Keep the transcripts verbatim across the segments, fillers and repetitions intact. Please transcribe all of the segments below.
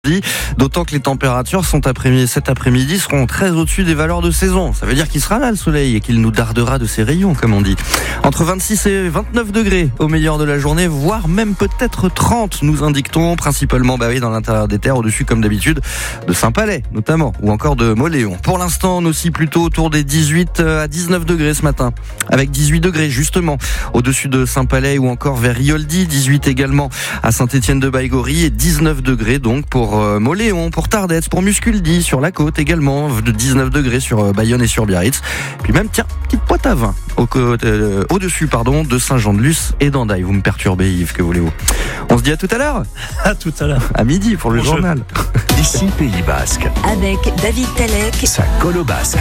D'autant que les températures sont après- cet après-midi seront très au-dessus des valeurs de saison. Ça veut dire qu'il sera là le soleil et qu'il nous dardera de ses rayons, comme on dit. Entre vingt-six et vingt-neuf degrés au meilleur de la journée, voire même peut-être trente, nous indique-t-on, principalement bah oui, dans l'intérieur des terres, au-dessus comme d'habitude de Saint-Palais notamment, ou encore de Mauléon. Pour l'instant, on oscille plutôt autour des dix-huit à dix-neuf degrés ce matin, avec dix-huit degrés justement au-dessus de Saint-Palais ou encore vers Rioldi, dix-huit également à Saint-Étienne-de-Baïgory et dix-neuf degrés donc pour euh, Mauléon, pour Tardets, pour Musculdi, sur la côte également, de dix-neuf degrés sur euh, Bayonne et sur Biarritz. Puis même, tiens, petite pointe à vin au, euh, au-dessus pardon, de Saint-Jean-de-Luz et d'Andaille. Vous me perturbez Yves, que voulez-vous. On se dit à tout à l'heure. À tout à l'heure. À midi pour le Bonjour. journal. Ici Pays Basque, Avec David Talek. ça colle au basque.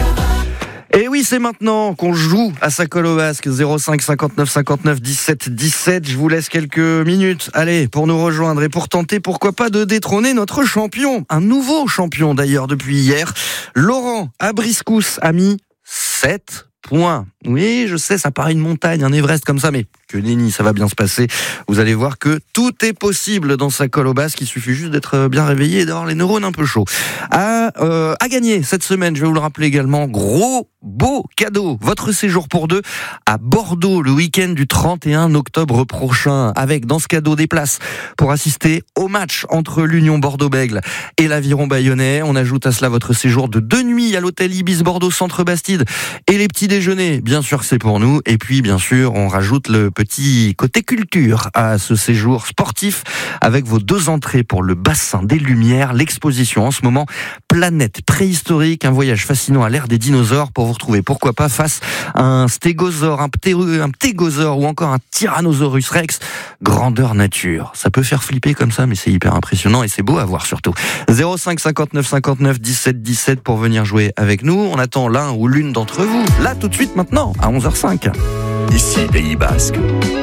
Et oui, c'est maintenant qu'on joue à sa colle au basque. zéro cinq cinquante-neuf cinquante-neuf dix-sept dix-sept. Je vous laisse quelques minutes, allez, pour nous rejoindre et pour tenter, pourquoi pas, de détrôner notre champion. Un nouveau champion d'ailleurs depuis hier. Laurent Abriscous a mis sept points. Oui, je sais, ça paraît une montagne, un Everest comme ça, mais que nenni, ça va bien se passer. Vous allez voir que tout est possible dans sa colle au basque. Il suffit juste d'être bien réveillé et d'avoir les neurones un peu chauds. À, euh, à gagner cette semaine, je vais vous le rappeler également, gros, beau cadeau. Votre séjour pour deux à Bordeaux le week-end du trente et un octobre prochain. Avec dans ce cadeau des places pour assister au match entre l'Union Bordeaux-Bègles et l'Aviron Bayonnais. On ajoute à cela votre séjour de deux nuits à l'hôtel Ibis Bordeaux Centre Bastide et les petits déjeuners. Bien sûr, c'est pour nous. Et puis, bien sûr, on rajoute le petit côté culture à ce séjour sportif avec vos deux entrées pour le bassin des Lumières, l'exposition en ce moment Planète préhistorique, un voyage fascinant à l'ère des dinosaures pour vous retrouver, pourquoi pas, face à un stégosaure, un, pté- un ptégosaure ou encore un tyrannosaurus rex, grandeur nature. Ça peut faire flipper comme ça, mais c'est hyper impressionnant et c'est beau à voir surtout. zéro cinq cinquante-neuf cinquante-neuf dix-sept dix-sept pour venir jouer avec nous. On attend l'un ou l'une d'entre vous, là tout de suite maintenant, à onze heures zéro cinq. Ici Pays Basque.